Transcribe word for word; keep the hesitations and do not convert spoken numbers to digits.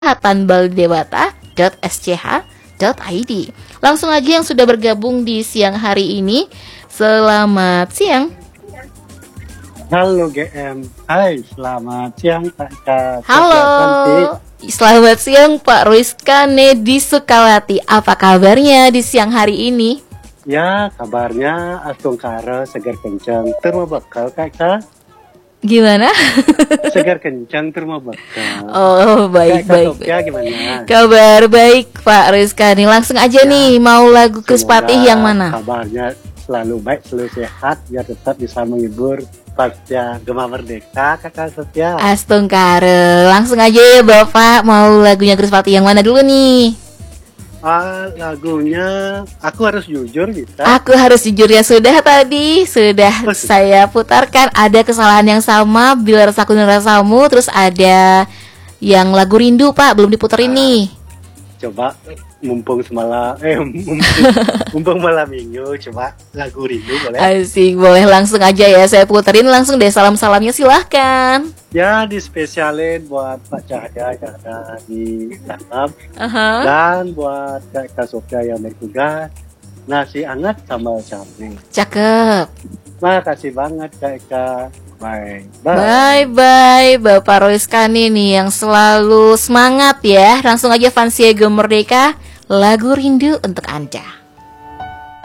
hatanbaldewata dot s c h dot i d. Langsung aja yang sudah bergabung di siang hari ini. Selamat siang. Halo G M. Hai, selamat siang Pak Ika. Halo. Selamat siang Pak Ruiska Nedi Sukawati. Apa kabarnya di siang hari ini? Ya, kabarnya astungkara segar kencang terma bakal Kak Ika. Gimana? Segar kencang terma bakal. Oh, baik Kak baik. Sofia gimana? Kabar baik Pak Ruiska nih. Langsung aja ya, nih mau lagu Krispatih yang mana? Kabarnya selalu baik, selalu sehat, biar tetap bisa menghibur pasca Gema Merdeka, Kakak Sofia. Astungkara. Langsung aja ya Bapak, mau lagunya Krispatih yang mana dulu nih? Ah, lagunya aku harus jujur bisa. Aku harus jujur ya, sudah tadi sudah oh, saya putarkan. Ada kesalahan yang sama, Bila Rasaku dan Rasamu. Terus ada yang lagu Rindu Pak, belum diputerin ah, nih. Coba mumpung semalam eh mumpung, mumpung malam minggu, coba lagu Rindu boleh? Asik, boleh langsung aja ya, saya puterin langsung deh salam-salamnya, silahkan. Ya, dispesialin buat Pak Cahaya yang ada di Batam, uh-huh. dan buat Kak Sofia yang bertugas nasi hangat sama cabai. Cakep. Makasih banget Kak Eka. Bye. Bye bye Bapak Ruiska nih yang selalu semangat ya. Langsung aja Fansia Gema Merdeka, lagu Rindu untuk Anda.